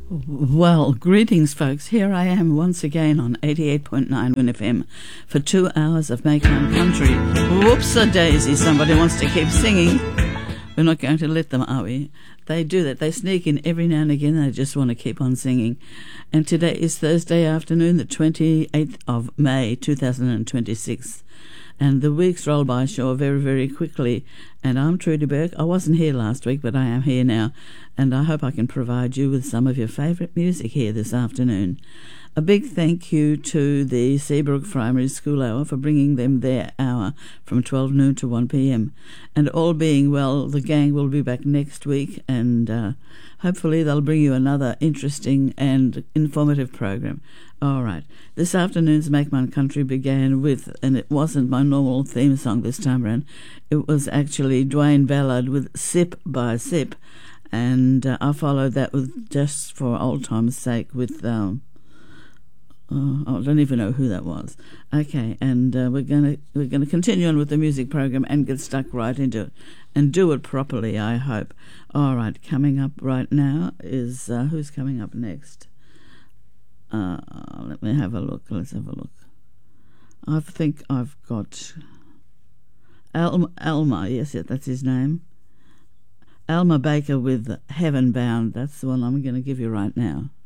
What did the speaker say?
Well, greetings, folks. Here I am once again on 88.9 Win FM for 2 hours of Make One Country. Whoops-a-daisy, somebody wants to keep singing. We're not going to let them, are we? They do that. They sneak in every now and again. They just want to keep on singing. And today is Thursday afternoon, the 28th of May, 2026. And the weeks roll by sure very, very quickly. And I'm Trudy Burke. I wasn't here last week, but I am here now. And I hope I can provide you with some of your favourite music here this afternoon. A big thank you to the Seabrook Primary School Hour for bringing them their hour from 12 noon to 1 p.m. And all being well, the gang will be back next week, and hopefully they'll bring you another interesting and informative program. All right, this afternoon's Make One Country began with, and it wasn't my normal theme song this time around, it was actually Dwayne Ballard with Sip by Sip, and I followed that with, just for old time's sake, with I don't even know who that was. Okay, and we're gonna continue on with the music program and get stuck right into it and do it properly, I hope. All right, coming up right now is who's coming up next? Let me have a look. Let's have a look. I think I've got Alma. Yes, that's his name. Alma Baker with Heaven Bound. That's the one I'm going to give you right now.